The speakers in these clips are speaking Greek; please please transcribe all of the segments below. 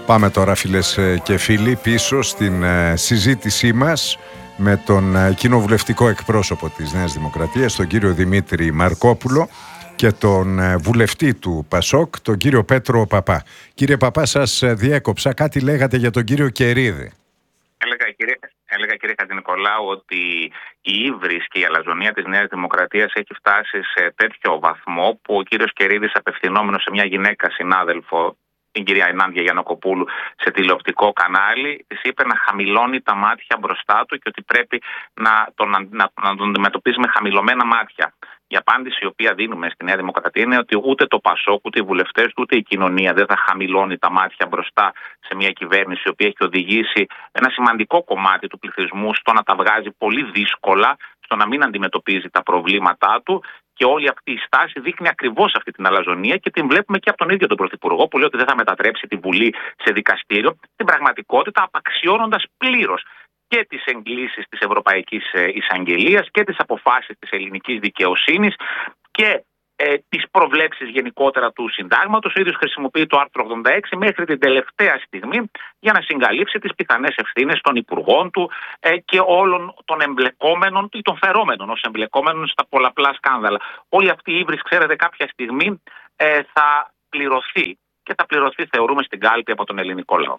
Πάμε τώρα, φίλες και φίλοι, πίσω στην συζήτησή μας με τον κοινοβουλευτικό εκπρόσωπο της Νέας Δημοκρατίας, τον κύριο Δημήτρη Μαρκόπουλο, και τον βουλευτή του ΠΑΣΟΚ, τον κύριο Πέτρο Παπά. Κύριε Παπά, σας διέκοψα. Κάτι λέγατε για τον κύριο Κερίδη. Έλεγα, κύριε Χατζηνικολάου, ότι η ύβρις και η αλαζονία της Νέας Δημοκρατίας έχει φτάσει σε τέτοιο βαθμό που ο κύριος Κερίδης, απευθυνόμενος σε μια γυναίκα συνάδελφο, την κυρία Ενάντια Γιαννοκοπούλου, σε τηλεοπτικό κανάλι, της είπε να χαμηλώνει τα μάτια μπροστά του και ότι πρέπει να τον αντιμετωπίζει με χαμηλωμένα μάτια. Η απάντηση η οποία δίνουμε στη Νέα Δημοκρατία είναι ότι ούτε το ΠΑΣΟΚ, ούτε οι βουλευτές, ούτε η κοινωνία δεν θα χαμηλώνει τα μάτια μπροστά σε μια κυβέρνηση η οποία έχει οδηγήσει ένα σημαντικό κομμάτι του πληθυσμού στο να τα βγάζει πολύ δύσκολα, στο να μην αντιμετωπίζει τα προβλήματά του. Και όλη αυτή η στάση δείχνει ακριβώς αυτή την αλαζονία και την βλέπουμε και από τον ίδιο τον Πρωθυπουργό, που λέει ότι δεν θα μετατρέψει τη Βουλή σε δικαστήριο. Στην πραγματικότητα, απαξιώνοντας πλήρως και τις εγκλήσεις της Ευρωπαϊκής Εισαγγελίας και τις αποφάσεις της ελληνικής δικαιοσύνης και τις προβλέψεις γενικότερα του συντάγματος. Ο ίδιος χρησιμοποιεί το άρθρο 86 μέχρι την τελευταία στιγμή για να συγκαλύψει τις πιθανές ευθύνες των υπουργών του και όλων των εμπλεκόμενων ή των φερόμενων ως εμπλεκόμενων στα πολλαπλά σκάνδαλα. Όλη αυτή η ύβρις, ξέρετε, κάποια στιγμή θα πληρωθεί και θα πληρωθεί, θεωρούμε, στην κάλπη από τον ελληνικό λαό.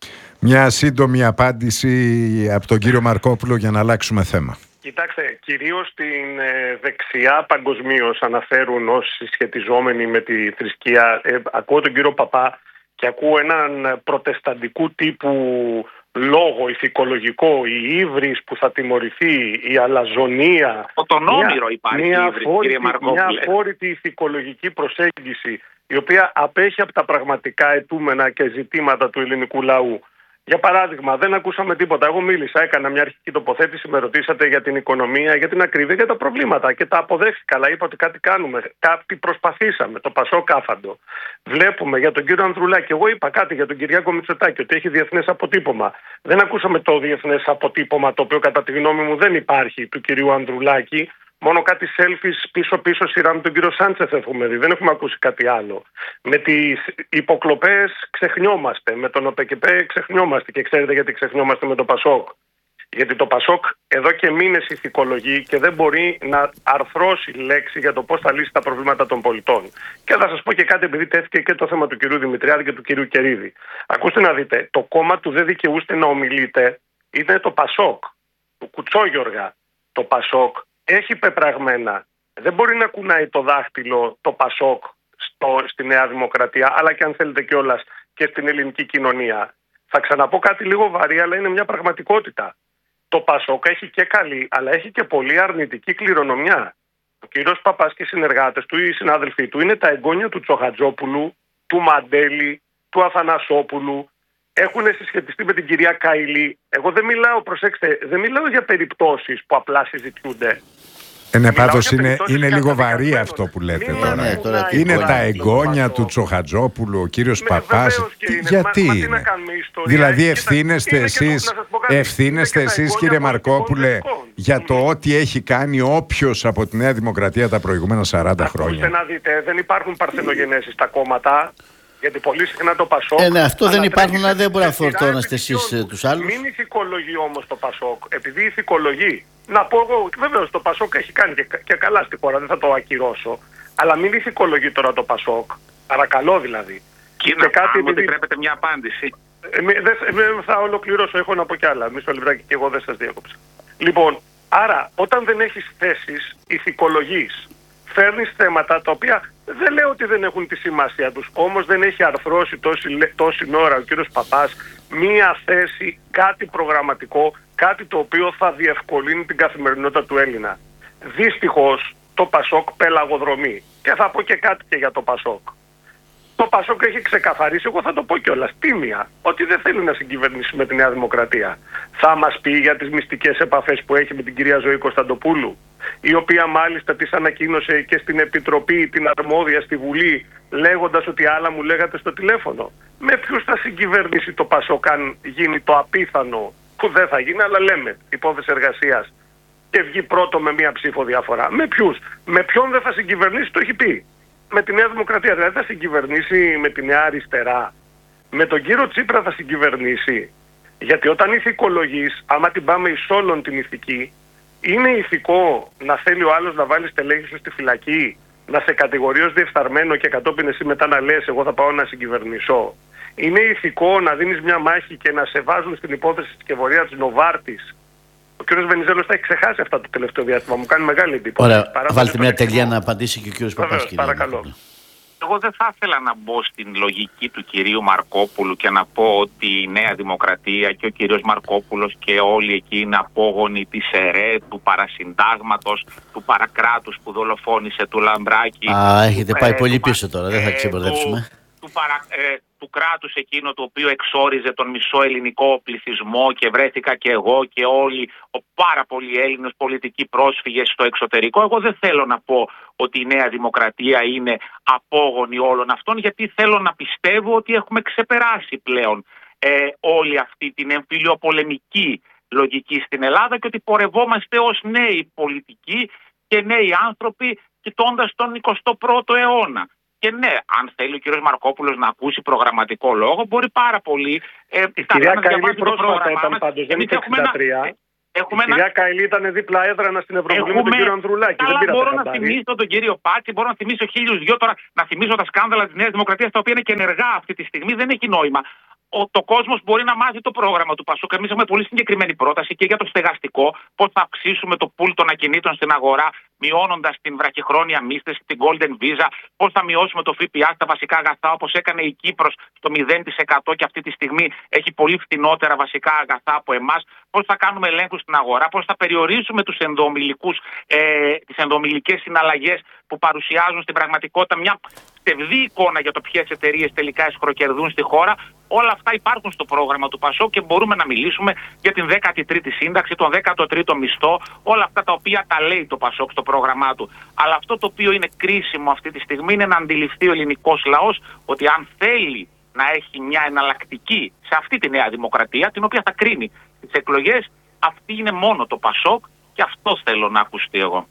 Μια σύντομη απάντηση από τον κύριο Μαρκόπουλο για να αλλάξουμε θέμα. Κοιτάξτε, κυρίως στην δεξιά παγκοσμίως αναφέρουν ως συσχετιζόμενοι με τη θρησκεία. Ακούω τον κύριο Παπά και ακούω έναν προτεσταντικού τύπου λόγο ηθικολογικό, η ύβρις που θα τιμωρηθεί, η αλαζονία. Τον όμηρο υπάρχει η ύβρις, κύριε Μαρκόπουλε. Μια αφόρητη ηθικολογική προσέγγιση, η οποία απέχει από τα πραγματικά αιτούμενα και ζητήματα του ελληνικού λαού. Για παράδειγμα, δεν ακούσαμε τίποτα. Εγώ μίλησα, έκανα μια αρχική τοποθέτηση, με ρωτήσατε για την οικονομία, για την ακρίβεια, για τα προβλήματα και τα αποδέχτηκα. Αλλά είπα ότι κάτι κάνουμε, κάτι προσπαθήσαμε. Το ΠΑΣΟΚ άφαντο. Βλέπουμε για τον κύριο Ανδρουλάκη. Εγώ είπα κάτι για τον Κυριάκο Μητσοτάκη, ότι έχει διεθνές αποτύπωμα. Δεν ακούσαμε το διεθνές αποτύπωμα, το οποίο κατά τη γνώμη μου δεν υπάρχει, του κυρίου Ανδρουλάκη. Μόνο κάτι selfies πίσω-πίσω σειρά με τον κύριο Σάντσεφ έχουμε δει. Δεν έχουμε ακούσει κάτι άλλο. Με τις υποκλοπές ξεχνιόμαστε. Με τον ΟΠΕΚΕΠΕ ξεχνιόμαστε. Και ξέρετε γιατί ξεχνιόμαστε με το ΠΑΣΟΚ? Γιατί το ΠΑΣΟΚ εδώ και μήνες ηθικολογεί και δεν μπορεί να αρθρώσει λέξη για το πώς θα λύσει τα προβλήματα των πολιτών. Και θα σας πω και κάτι, επειδή τέθηκε και το θέμα του κυρίου Δημητριάδη και του κυρίου Κερίδη. Ακούστε να δείτε, το κόμμα του δεν δικαιούστε να ομιλείτε είναι το ΠΑΣΟΚ, του Κουτσόγιοργα. Το ΠΑΣΟΚ έχει πεπραγμένα. Δεν μπορεί να κουνάει το δάχτυλο το ΠΑΣΟΚ στη Νέα Δημοκρατία, αλλά και αν θέλετε κιόλας και στην ελληνική κοινωνία. Θα ξαναπώ κάτι λίγο βαρύ, αλλά είναι μια πραγματικότητα. Το ΠΑΣΟΚ έχει και καλή, αλλά έχει και πολύ αρνητική κληρονομιά. Ο κύριος Παπάς και οι συνεργάτες του ή οι συνάδελφοί του είναι τα εγγόνια του Τσοχατζόπουλου, του Μαντέλη, του Αθανασόπουλου. Έχουν συσχετιστεί με την κυρία Καηλή. Εγώ δεν μιλάω, προσέξτε, δεν μιλάω για περιπτώσεις που απλά συζητιούνται. Ναι, πάντως είναι λίγο βαρύ αυτό που λέτε τώρα. Είναι τα εγγόνια του Τσοχατζόπουλου, ο κύριος Παπάς. Γιατί είναι? Δηλαδή ευθύνεστε εσείς, κύριε Μαρκόπουλε, για το ό,τι έχει κάνει όποιος από τη Νέα Δημοκρατία τα προηγούμενα 40 χρόνια. Ακούστε να δείτε, δεν υπάρχουν παρθενογενέσεις στα κόμματα. Γιατί πολύ συχνά το ΠΑΣΟΚ. Ναι, αυτό δεν υπάρχουν, αλλά δεν μπορεί να φορτώνεστε εσείς τους άλλους. Μην ηθικολογεί όμως το ΠΑΣΟΚ, επειδή ηθικολογεί. Να πω εγώ, βεβαίως το ΠΑΣΟΚ έχει κάνει και καλά στη χώρα, δεν θα το ακυρώσω. Αλλά μην ηθικολογεί τώρα το ΠΑΣΟΚ. Παρακαλώ δηλαδή. Κύριε, αν μου επιτρέπετε μια απάντηση. Θα ολοκληρώσω, έχω να πω κι άλλα. Μισό λεπτάκι και εγώ δεν σας διέκοψα. Λοιπόν, άρα όταν δεν έχεις θέσεις, ηθικολογείς. Φέρνεις θέματα τα οποία δεν λέω ότι δεν έχουν τη σημασία τους, όμως δεν έχει αρθρώσει τόση ώρα ο κύριος Παπάς μία θέση, κάτι προγραμματικό, κάτι το οποίο θα διευκολύνει την καθημερινότητα του Έλληνα. Δυστυχώς το ΠΑΣΟΚ πελαγοδρομεί. Και θα πω και κάτι και για το ΠΑΣΟΚ. Το ΠΑΣΟΚ έχει ξεκαθαρίσει, εγώ θα το πω κιόλας, τίμια, ότι δεν θέλει να συγκυβερνήσει με τη Νέα Δημοκρατία. Θα μας πει για τις μυστικές επαφές που έχει με την κυρία Ζωή Κωνσταντοπούλου, η οποία μάλιστα της ανακοίνωσε και στην Επιτροπή την αρμόδια στη Βουλή, λέγοντας ότι άλλα μου λέγατε στο τηλέφωνο. Με ποιους θα συγκυβερνήσει το ΠΑΣΟΚ αν γίνει το απίθανο, που δεν θα γίνει, αλλά λέμε, υπόθεση εργασίας, και βγει πρώτο με μία ψήφο διαφορά? Με ποιους? Με ποιον δεν θα συγκυβερνήσει, το έχει πει. Με τη Νέα Δημοκρατία, δηλαδή θα συγκυβερνήσει με τη Νέα Αριστερά. Με τον κύριο Τσίπρα θα συγκυβερνήσει. Γιατί όταν ηθικολογείς, άμα την πάμε εις όλων την ηθική, είναι ηθικό να θέλει ο άλλος να βάλει στελέχη σου στη φυλακή, να σε κατηγορεί ως διεφθαρμένο και κατόπιν εσύ μετά να λες εγώ θα πάω να συγκυβερνήσω? Είναι ηθικό να δίνεις μια μάχη και να σε βάζουν στην υπόθεση της Κεβορία της Νοβάρτης? Ο κ. Βενιζέλος τα έχει ξεχάσει αυτά το τελευταίο διάστημα. Μου κάνει μεγάλη εντύπωση. Ωραία, βάλτε μια τελεία να απαντήσει και ο κ. Παπάς. Παρακαλώ. Εγώ δεν θα ήθελα να μπω στην λογική του κυρίου Μαρκόπουλου και να πω ότι η Νέα Δημοκρατία και ο κύριος Μαρκόπουλος και όλοι εκεί είναι απόγονοι της ΕΡΕ, του παρασυντάγματος, του παρακράτους που δολοφόνησε του Λαμπράκη. Έχετε πάει πολύ πίσω τώρα, δεν θα ξεμπερδέψουμε. Του κράτους εκείνο το οποίο εξόριζε τον μισό ελληνικό πληθυσμό και βρέθηκα και εγώ και όλοι πάρα πολλοί Έλληνες πολιτικοί πρόσφυγες στο εξωτερικό. Εγώ δεν θέλω να πω ότι η Νέα Δημοκρατία είναι απόγονη όλων αυτών, γιατί θέλω να πιστεύω ότι έχουμε ξεπεράσει πλέον όλη αυτή την εμφυλιοπολεμική λογική στην Ελλάδα και ότι πορευόμαστε ως νέοι πολιτικοί και νέοι άνθρωποι κοιτώντας τον 21ο αιώνα. Και ναι, αν θέλει ο κ. Μαρκόπουλος να ακούσει προγραμματικό λόγο, μπορεί πάρα πολύ. Η κυρία Καηλή πρόσφατα ήταν πάντως, δεν είχε 63. Η κυρία Καηλή ήταν δίπλα έδρανα στην Ευρωβουλή με τον κύριο Ανδρουλάκη. Αλλά μπορώ να θυμίσω τον κύριο Πάτση, μπορώ να θυμίσω 1002 τώρα, να θυμίσω τα σκάνδαλα της Νέας Δημοκρατίας, τα οποία είναι και ενεργά αυτή τη στιγμή, δεν έχει νόημα. Το κόσμος μπορεί να μάθει το πρόγραμμα του Πασόκ. Εμείς έχουμε πολύ συγκεκριμένη πρόταση και για το στεγαστικό, πώς θα αυξήσουμε το πουλ των ακινήτων στην αγορά, μειώνοντας την βραχυχρόνια μίσθωση, την Golden Visa, πώς θα μειώσουμε το ΦΠΑ στα βασικά αγαθά, όπως έκανε η Κύπρος στο 0% και αυτή τη στιγμή έχει πολύ φτηνότερα βασικά αγαθά από εμάς, πώς θα κάνουμε ελέγχους στην αγορά, πώς θα περιορίσουμε τους τις ενδομιλικές συναλλαγές που παρουσιάζουν στην πραγματικότητα μια ψευδή εικόνα για το ποιες εταιρείες τελικά εσχροκερδούν στη χώρα. Όλα αυτά υπάρχουν στο πρόγραμμα του Πασόκ και μπορούμε να μιλήσουμε για την 13η σύνταξη, τον 13ο μισθό, όλα αυτά τα οποία τα λέει το Πασόκ στο πρόγραμμά του. Αλλά αυτό το οποίο είναι κρίσιμο αυτή τη στιγμή είναι να αντιληφθεί ο ελληνικός λαός ότι αν θέλει να έχει μια εναλλακτική σε αυτή τη Νέα Δημοκρατία, την οποία θα κρίνει στις εκλογές, αυτή είναι μόνο το Πασόκ και αυτό θέλω να ακουστεί εγώ.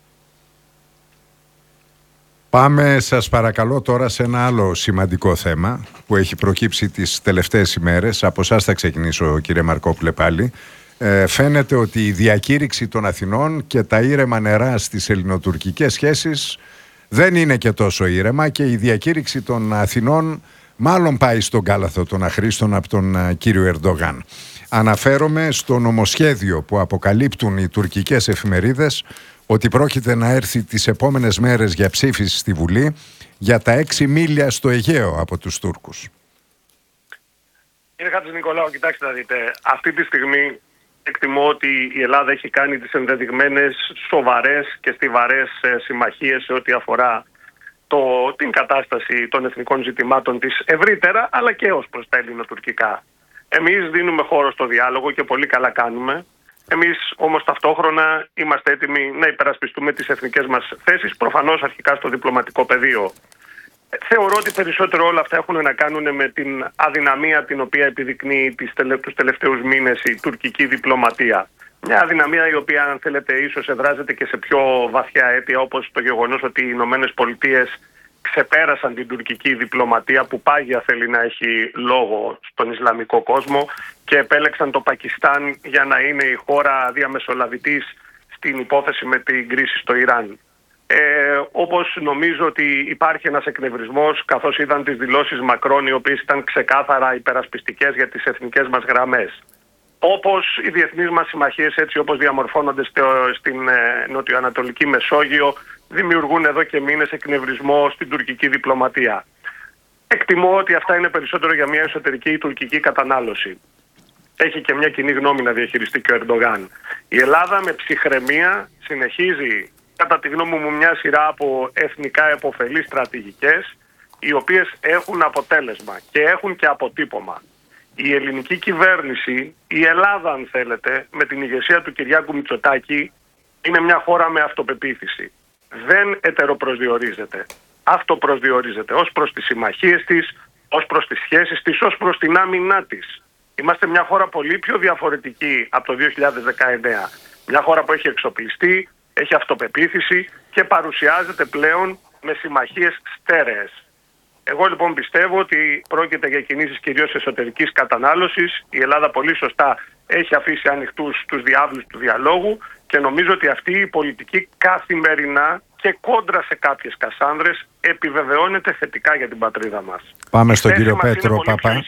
Πάμε σας παρακαλώ τώρα σε ένα άλλο σημαντικό θέμα που έχει προκύψει τις τελευταίες ημέρες. Από εσάς θα ξεκινήσω, κύριε Μαρκόπουλε, πάλι. Φαίνεται ότι η διακήρυξη των Αθηνών και τα ήρεμα νερά στις ελληνοτουρκικές σχέσεις δεν είναι και τόσο ήρεμα και η διακήρυξη των Αθηνών μάλλον πάει στον κάλαθο των αχρήστων από τον κύριο Ερντογάν. Αναφέρομαι στο νομοσχέδιο που αποκαλύπτουν οι τουρκικές εφημερίδες ότι πρόκειται να έρθει τις επόμενες μέρες για ψήφιση στη Βουλή για τα 6 μίλια στο Αιγαίο από τους Τούρκους. Κύριε Χατζηνικολάου, κοιτάξτε να δείτε. Αυτή τη στιγμή εκτιμώ ότι η Ελλάδα έχει κάνει τις ενδεδειγμένες σοβαρές και στιβαρές συμμαχίες σε ό,τι αφορά την κατάσταση των εθνικών ζητημάτων της ευρύτερα, αλλά και ως προς τα ελληνοτουρκικά. Εμείς δίνουμε χώρο στο διάλογο και πολύ καλά κάνουμε. Εμείς όμως ταυτόχρονα είμαστε έτοιμοι να υπερασπιστούμε τις εθνικές μας θέσεις, προφανώς αρχικά στο διπλωματικό πεδίο. Θεωρώ ότι περισσότερο όλα αυτά έχουν να κάνουν με την αδυναμία την οποία επιδεικνύει τους τελευταίους μήνες η τουρκική διπλωματία. Μια αδυναμία η οποία, αν θέλετε, ίσως εδράζεται και σε πιο βαθιά αίτια, όπως το γεγονός ότι οι Ηνωμένες Πολιτείες ξεπέρασαν την τουρκική διπλωματία που πάγια θέλει να έχει λόγο στον Ισλαμικό κόσμο και επέλεξαν το Πακιστάν για να είναι η χώρα διαμεσολαβητής στην υπόθεση με την κρίση στο Ιράν. Όπως νομίζω ότι υπάρχει ένας εκνευρισμός, καθώς είδαν τις δηλώσεις Μακρόν, οι οποίες ήταν ξεκάθαρα υπερασπιστικές για τις εθνικές μας γραμμές. Όπως οι διεθνείς μας συμμαχίες, έτσι όπως διαμορφώνονται στην νοτιοανατολική Μεσόγειο, δημιουργούν εδώ και μήνες εκνευρισμό στην τουρκική διπλωματία. Εκτιμώ ότι αυτά είναι περισσότερο για μια εσωτερική τουρκική κατανάλωση. Έχει και μια κοινή γνώμη να διαχειριστεί και ο Ερντογάν. Η Ελλάδα με ψυχραιμία συνεχίζει, κατά τη γνώμη μου, μια σειρά από εθνικά επωφελείς στρατηγικές, οι οποίες έχουν αποτέλεσμα και έχουν και αποτύπωμα. Η ελληνική κυβέρνηση, η Ελλάδα αν θέλετε, με την ηγεσία του Κυριάκου Μητσοτάκη, είναι μια χώρα με αυτοπεποίθηση. Δεν ετεροπροσδιορίζεται. Αυτοπροσδιορίζεται ως προς τις συμμαχίες της, ως προς τις σχέσεις της, ως προς την άμυνά της. Είμαστε μια χώρα πολύ πιο διαφορετική από το 2019. Μια χώρα που έχει εξοπλιστεί, έχει αυτοπεποίθηση και παρουσιάζεται πλέον με συμμαχίες στέρεες. Εγώ λοιπόν πιστεύω ότι πρόκειται για κινήσεις κυρίως εσωτερικής κατανάλωσης. Η Ελλάδα πολύ σωστά έχει αφήσει ανοιχτούς τους διάβλους του διαλόγου και νομίζω ότι αυτή η πολιτική καθημερινά και κόντρα σε κάποιες κασάνδρες επιβεβαιώνεται θετικά για την πατρίδα μας. Πάμε στον κύριο Πέτρο Παπά.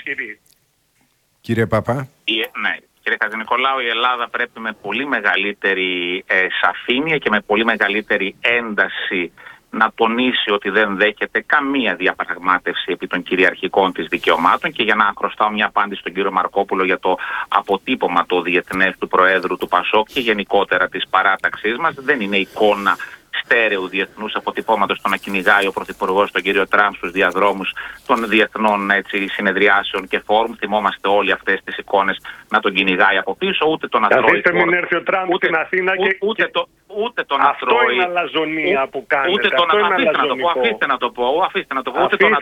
Κύριε Παπά. Ναι. Κύριε Χατζηνικολάου, η Ελλάδα πρέπει με πολύ μεγαλύτερη σαφήνεια και με πολύ μεγαλύτερη ένταση να τονίσει ότι δεν δέχεται καμία διαπραγμάτευση επί των κυριαρχικών της δικαιωμάτων. Και για να χρωστάω μια απάντηση στον κύριο Μαρκόπουλο για το αποτύπωμα το διεθνές του Προέδρου του ΠΑΣΟΚ και γενικότερα της παράταξής μας, δεν είναι εικόνα στέρεου διεθνούς αποτυπώματος το να κυνηγάει ο Πρωθυπουργός τον κύριο Τραμπ στους διαδρόμους των διεθνών συνεδριάσεων και φόρουμ. Θυμόμαστε όλοι αυτές τις εικόνες να τον κυνηγάει από πίσω, ούτε τον ατρώει. Καθίστε μην έρθει ο Τραμπ στην Αθήνα ούτε τον αυτό ατρώει. Αυτό είναι αλαζονία που κάνετε. Αφήστε να το πω. Ούτε τον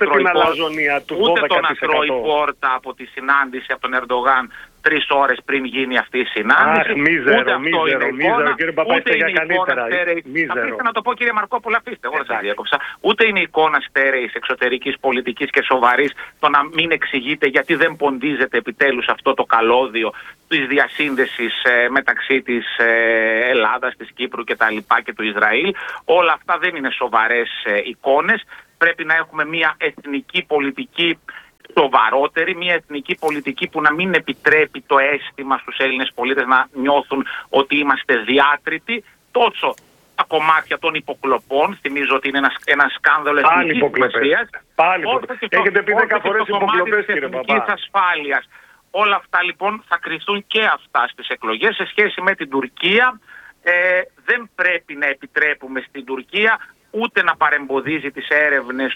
ατρώει πόρτα από τη συνάντηση από τον Ερντογάν 3 ώρες πριν γίνει αυτή η συνάντηση. Μίζερο, κύριε Παπά, είστε για καλύτερα. Αφήστε να το πω, κύριε Μαρκόπουλο, αφήστε, εγώ δεν σας διέκοψα. Ούτε είναι εικόνα στέρεης εξωτερικής πολιτικής και σοβαρής το να μην εξηγείτε γιατί δεν ποντίζεται επιτέλους αυτό το καλώδιο της διασύνδεσης μεταξύ της Ελλάδας, της Κύπρου και του Ισραήλ. Όλα αυτά δεν είναι σοβαρές εικόνες. Πρέπει να έχουμε μια εθνική πολιτική σοβαρότερη, μια εθνική πολιτική που να μην επιτρέπει το αίσθημα στους Έλληνες πολίτες να νιώθουν ότι είμαστε διάτριτοι. Τόσο τα κομμάτια των υποκλοπών, θυμίζω ότι είναι ένα σκάνδαλο εθνικής σημασίας. Έχετε πει 10 φορές υποκλοπές, κύριε Παπά. Ασφάλειας. Όλα αυτά λοιπόν θα κριθούν και αυτά στις εκλογές. Σε σχέση με την Τουρκία, δεν πρέπει να επιτρέπουμε στην Τουρκία ούτε να παρεμποδίζει τις έρευνες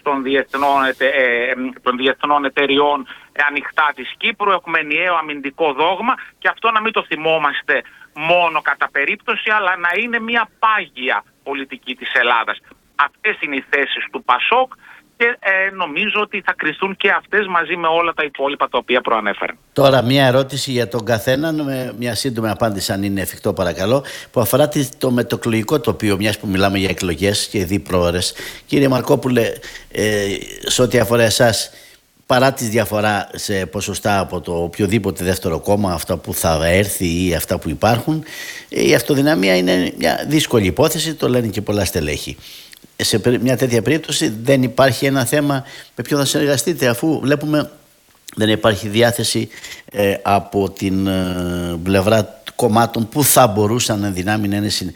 των διεθνών εταιριών ανοιχτά της Κύπρου. Έχουμε ενιαίο αμυντικό δόγμα και αυτό να μην το θυμόμαστε μόνο κατά περίπτωση, αλλά να είναι μια πάγια πολιτική της Ελλάδας. Αυτές είναι οι θέσεις του ΠΑΣΟΚ και νομίζω ότι θα κριθούν και αυτές μαζί με όλα τα υπόλοιπα τα οποία προανέφερα. Τώρα μια ερώτηση για τον καθέναν, με μια σύντομη απάντηση αν είναι εφικτό παρακαλώ, που αφορά το μετοκλογικό τοπίο, μιας που μιλάμε για εκλογές και δίπροωρες. Κύριε Μαρκόπουλε, σε ό,τι αφορά εσάς, παρά τη διαφορά σε ποσοστά από το οποιοδήποτε δεύτερο κόμμα, αυτά που θα έρθει ή αυτά που υπάρχουν, η αυτοδυναμία είναι μια δύσκολη υπόθεση, το λένε και πολλά στελέχη. Σε μια τέτοια περίπτωση δεν υπάρχει ένα θέμα με ποιο θα συνεργαστείτε, αφού βλέπουμε δεν υπάρχει διάθεση από την πλευρά κομμάτων που θα μπορούσαν εν δυνάμει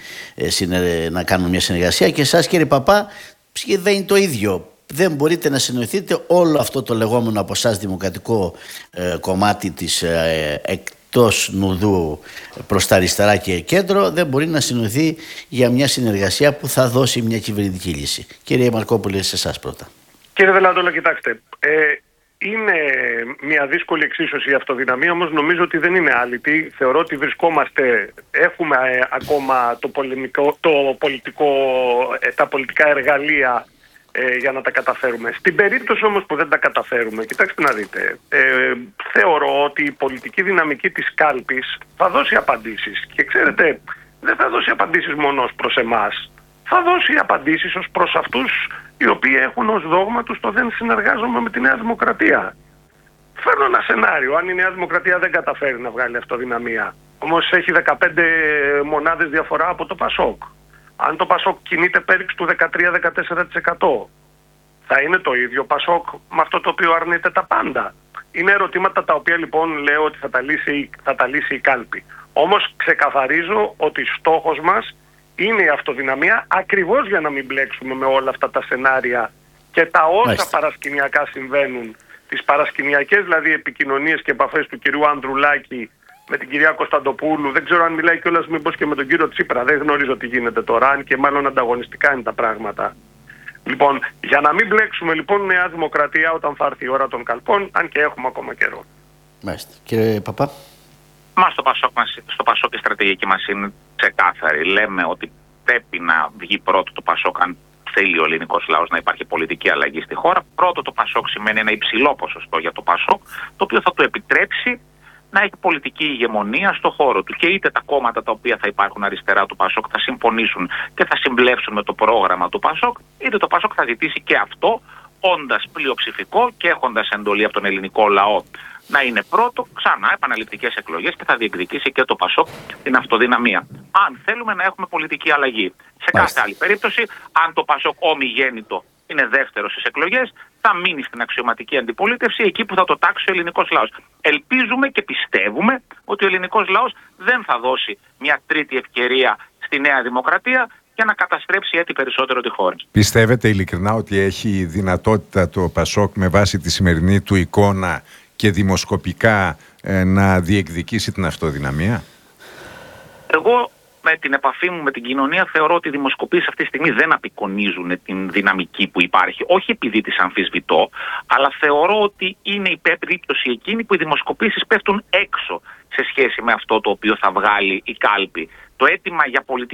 να κάνουν μια συνεργασία. Και εσάς, κύριε Παπά, δεν είναι το ίδιο. Δεν μπορείτε να συνοηθείτε όλο αυτό το λεγόμενο από εσάς δημοκρατικό κομμάτι της εκτός νουδού προς τα αριστερά και κέντρο, δεν μπορεί να συνοηθεί για μια συνεργασία που θα δώσει μια κυβερνητική λύση. Κύριε Μαρκόπουλε, σε εσάς πρώτα. Κύριε Δελαντόλα, κοιτάξτε, είναι μια δύσκολη εξίσωση η αυτοδυναμία, όμως νομίζω ότι δεν είναι άλυτη. Θεωρώ ότι έχουμε ακόμα τα πολιτικά εργαλεία για να τα καταφέρουμε. Στην περίπτωση όμως που δεν τα καταφέρουμε, κοιτάξτε να δείτε, θεωρώ ότι η πολιτική δυναμική της κάλπης θα δώσει απαντήσεις. Και ξέρετε, δεν θα δώσει απαντήσεις μόνο ως προς εμάς. Θα δώσει απαντήσεις ως προς αυτούς οι οποίοι έχουν ως δόγμα τους το δεν συνεργάζομαι με τη Νέα Δημοκρατία. Φέρνω ένα σενάριο. Αν η Νέα Δημοκρατία δεν καταφέρει να βγάλει αυτοδυναμία, όμως έχει 15 μονάδες διαφορά από το ΠΑΣΟΚ. Αν το ΠΑΣΟΚ κινείται πέριξ του 13-14%, θα είναι το ίδιο ΠΑΣΟΚ με αυτό το οποίο αρνείται τα πάντα? Είναι ερωτήματα τα οποία λοιπόν λέω ότι θα τα λύσει η κάλπη. Όμως ξεκαθαρίζω ότι στόχος μας είναι η αυτοδυναμία, ακριβώς για να μην μπλέξουμε με όλα αυτά τα σενάρια και τα όσα παρασκηνιακά συμβαίνουν. Τις παρασκηνιακές δηλαδή επικοινωνίες και επαφές του κυρίου Ανδρουλάκη με την κυρία Κωνσταντοπούλου, δεν ξέρω αν μιλάει κιόλας μήπως και με τον κύριο Τσίπρα, δεν γνωρίζω τι γίνεται τώρα, αν και μάλλον ανταγωνιστικά είναι τα πράγματα. Λοιπόν, για να μην μπλέξουμε λοιπόν Νέα Δημοκρατία όταν θα έρθει η ώρα των καλπών, αν και έχουμε ακόμα καιρό. Μάλιστα. Κύριε Παπά. Στο ΠΑΣΟΚ η στρατηγική μας είναι ξεκάθαρη. Λέμε ότι πρέπει να βγει πρώτο το ΠΑΣΟΚ, αν θέλει ο ελληνικός λαός να υπάρχει πολιτική αλλαγή στη χώρα. Πρώτο το ΠΑΣΟΚ σημαίνει ένα υψηλό ποσοστό για το ΠΑΣΟΚ, το οποίο θα του επιτρέψει να έχει πολιτική ηγεμονία στο χώρο του. Και είτε τα κόμματα τα οποία θα υπάρχουν αριστερά του ΠΑΣΟΚ θα συμφωνήσουν και θα συμπλέψουν με το πρόγραμμα του ΠΑΣΟΚ, είτε το ΠΑΣΟΚ θα ζητήσει και αυτό όντας πλειοψηφικό και έχοντας εντολή από τον ελληνικό λαό να είναι πρώτο, ξανά επαναληπτικές εκλογές και θα διεκδικήσει και το ΠΑΣΟΚ την αυτοδυναμία. Αν θέλουμε να έχουμε πολιτική αλλαγή. Σε κάθε άλλη περίπτωση, αν το ΠΑΣΟΚ ομιγέννητο είναι δεύτερο στις εκλογές, θα μείνει στην αξιωματική αντιπολίτευση εκεί που θα το τάξει ο ελληνικός λαός. Ελπίζουμε και πιστεύουμε ότι ο ελληνικός λαός δεν θα δώσει μια τρίτη ευκαιρία στη Νέα Δημοκρατία για να καταστρέψει έτσι περισσότερο τη χώρα. Πιστεύετε ειλικρινά ότι έχει δυνατότητα το ΠΑΣΟΚ με βάση τη σημερινή του εικόνα και δημοσκοπικά να διεκδικήσει την αυτοδυναμία? Εγώ με την επαφή μου με την κοινωνία θεωρώ ότι οι δημοσκοπήσεις αυτή τη στιγμή δεν απεικονίζουν την δυναμική που υπάρχει. Όχι επειδή τις αμφισβητώ, αλλά θεωρώ ότι είναι η περίπτωση εκείνη που οι δημοσκοπήσεις πέφτουν έξω σε σχέση με αυτό το οποίο θα βγάλει η κάλπη. Το αίτημα για πολιτική